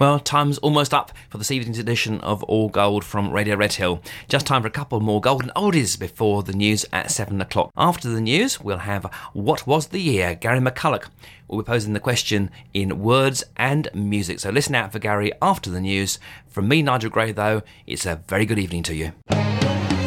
Well, time's almost up for this evening's edition of All Gold from Radio Redhill. Just time for a couple more golden oldies before the news at 7 o'clock. After the news, we'll have What Was the Year? Gary McCulloch will be posing the question in words and music. So listen out for Gary after the news. From me, Nigel Gray, though, it's a very good evening to you.